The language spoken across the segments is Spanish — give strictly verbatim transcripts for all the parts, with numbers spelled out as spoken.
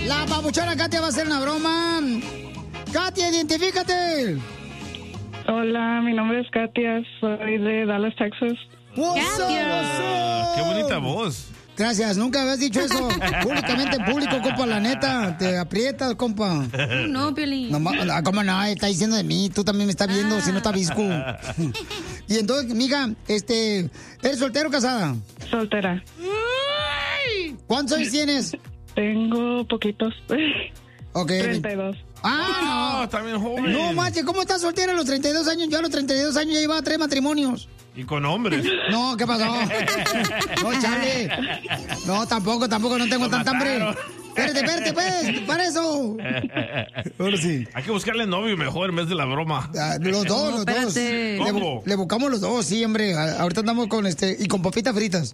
La papuchona Katia va a hacer una broma. Katia, identifícate. Hola, mi nombre es Katia, soy de Dallas, Texas. Katia. Qué bonita voz. Gracias, nunca habías dicho eso públicamente en público, compa, la neta. Te aprietas, compa. No, Piolín. No, ma- ¿cómo no? Está diciendo de mí. Tú también me estás viendo, Ah. si no está visco. Y entonces, mija, este, ¿eres soltero o casada? Soltera. ¿Cuántos años tienes? Tengo poquitos. Ok. treinta y dos. Ah, no. También joven. No, macho, ¿cómo estás soltera a los treinta y dos años? Yo a los treinta y dos años ya llevaba tres matrimonios. Y con hombres. No, ¿qué pasó? No, chale. No, tampoco, tampoco, no tengo Lo tanta hambre. mataron. Espérate, espérate, pues, para eso. Ahora sí. Hay que buscarle novio mejor en vez de la broma. Ah, los dos, los dos. Le, ¿Cómo? le buscamos los dos, sí, hombre. A- Ahorita andamos con este, y con papitas fritas.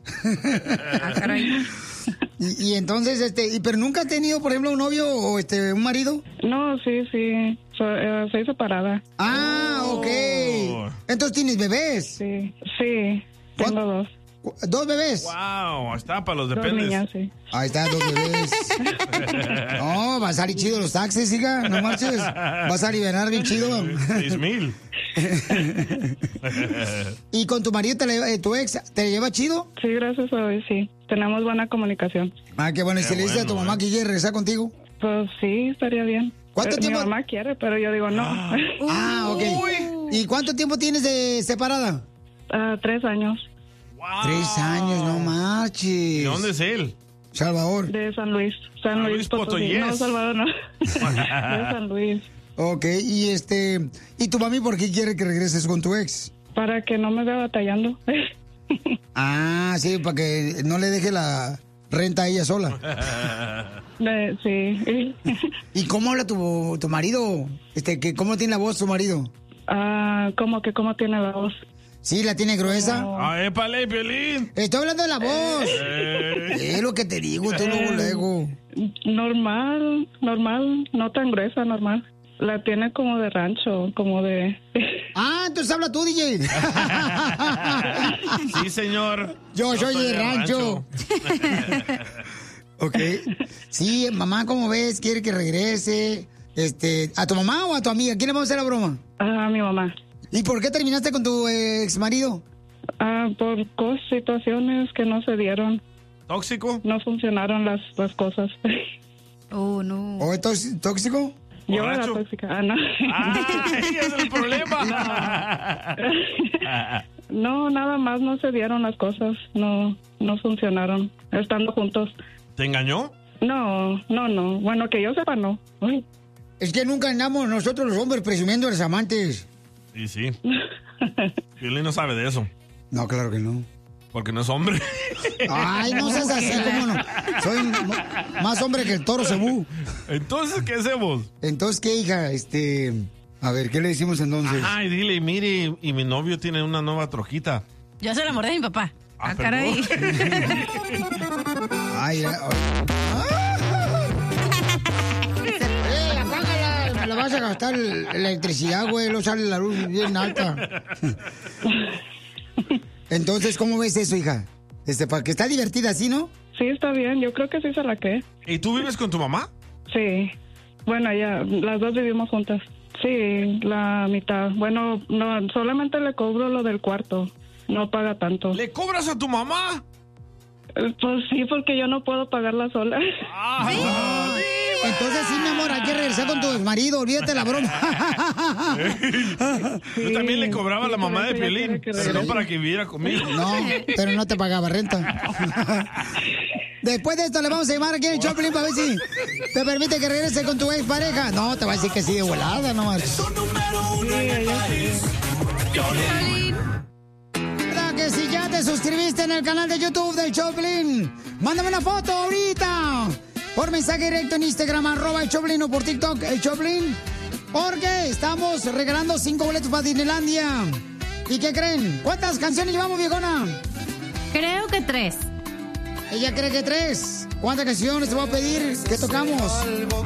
Y, y entonces, este, y, pero nunca has tenido, por ejemplo, un novio o este, un marido. No, sí, sí. So- eh, soy separada. Ah, ok. Entonces tienes bebés. Sí, sí. Tengo dos. ¿Dos bebés? Wow, está para los Dos dependes. niñas, sí. Ahí está, dos bebés. No, va a salir chido los taxis, hija, no marches. Vas a aliviar bien chido. Seis mil. ¿Y con tu marido, te le- eh, tu ex, te lleva chido? Sí, gracias a Dios, sí. Tenemos buena comunicación. Ah, qué bueno. ¿Y Qué si le dices a tu bueno, mamá que quiere regresar contigo? Pues sí, estaría bien. ¿Cuánto Eh, tiempo? Mi mamá quiere, pero yo digo no. Ah, ok. ¿Y cuánto tiempo tienes de separada? Ah, tres años. Tres años, no marches. ¿De dónde es él? Salvador. De San Luis. San San Luis Luis Potosí. Potosí, No, yes. Salvador, no. De San Luis. Ok, y este... ¿Y tu mami por qué quiere que regreses con tu ex? Para que no me vea batallando. Ah, sí, para que no le deje la renta a ella sola. De- sí. ¿Y cómo habla tu, tu marido? Este, que ¿cómo tiene la voz tu marido? Ah, ¿cómo que cómo tiene la voz? ¿Sí, la tiene gruesa? Ah, épale, Piolín. Estoy hablando de la voz. Eh. Es lo que te digo, tú luego, luego. Normal, normal, no tan gruesa, normal. La tiene como de rancho, como de... Ah, entonces habla tú, D J. Sí, señor. Yo soy de rancho. Ok. Sí, mamá, ¿cómo ves? ¿Quiere que regrese? Este, ¿a tu mamá o a tu amiga? ¿Quién le vamos a hacer la broma? A mi mamá. ¿Y por qué terminaste con tu ex marido? Ah, por cos- situaciones que no se dieron. ¿Tóxico? No funcionaron las, las cosas. Oh, no. ¿O es tóx- tóxico? Yo era ¿Borracho? tóxica. Ah, no. Ah, ese es el problema. No, nada más no se dieron las cosas. No, no funcionaron. Estando juntos. ¿Te engañó? No, no, no. Bueno, que yo sepa, no. Uy. Es que nunca andamos nosotros los hombres presumiendo a los amantes. Sí, sí. Piolín no sabe de eso. No, claro que no. Porque no es hombre. Ay, no seas así, ¿cómo no? Soy m- más hombre que el toro cebú. Entonces, ¿qué hacemos? Entonces, ¿qué, hija? Este... A ver, ¿qué le decimos entonces? Ay, dile, mire, y mi novio tiene una nueva trojita. Yo se la mordé a mi papá. Ah, Ah, caray. Ay, ay, ¡Eh, apágala! Me la vas a gastar la electricidad, güey. Lo sale la luz bien alta. Entonces, ¿cómo ves eso, hija? Este, para que está divertida así, ¿no? Sí, está bien. Yo creo que sí se la que. ¿Y tú vives con tu mamá? Sí. Bueno, ya, las dos vivimos juntas. Sí, la mitad. Bueno, no, solamente le cobro lo del cuarto. No paga tanto. ¿Le cobras a tu mamá? Eh, Pues sí, porque yo no puedo pagarla sola. Ah, Entonces, sí, mi amor, hay que regresar con tu exmarido. Olvídate la broma. Yo también le cobraba a la sí, mamá por de eso ya Piolín, quiere que pero no regrese. para que viviera conmigo. No, pero no te pagaba renta. Después de esto le vamos a llamar aquí en el Choplin para ver si te permite que regrese con tu ex pareja. No, te va a decir que sí de volada, no marches. Recuerda que si ya te suscribiste en el canal de YouTube del Choplin, mándame una foto ahorita. Por mensaje directo en Instagram, arroba el Choplin, o por TikTok, el Choplin. Porque estamos regalando cinco boletos para Disneylandia. ¿Y qué creen? ¿Cuántas canciones llevamos, viejona? Creo que tres. Ella cree que tres. ¿Cuántas canciones te voy a pedir que tocamos?